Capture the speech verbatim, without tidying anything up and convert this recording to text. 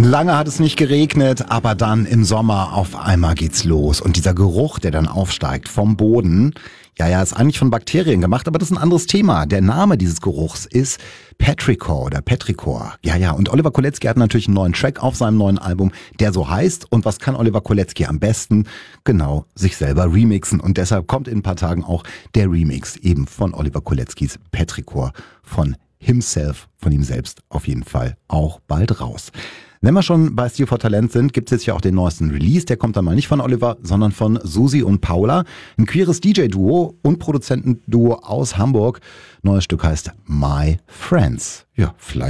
Lange hat es nicht geregnet, aber dann im Sommer auf einmal geht's los. Und dieser Geruch, der dann aufsteigt vom Boden, ja, ja, ist eigentlich von Bakterien gemacht, aber das ist ein anderes Thema. Der Name dieses Geruchs ist Petrichor oder Petrichor. Ja, ja, und Oliver Kolecki hat natürlich einen neuen Track auf seinem neuen Album, der so heißt. Und was kann Oliver Kolecki am besten? Genau, sich selber remixen. Und deshalb kommt in ein paar Tagen auch der Remix eben von Oliver Koleckis Petrichor von Himself, von ihm selbst auf jeden Fall auch bald raus. Wenn wir schon bei Steal for Talent sind, gibt es jetzt ja auch den neuesten Release. Der kommt dann mal nicht von Oliver, sondern von Susi und Paula. Ein queeres D J-Duo und Produzentenduo aus Hamburg. Neues Stück heißt My Friends. Ja, vielleicht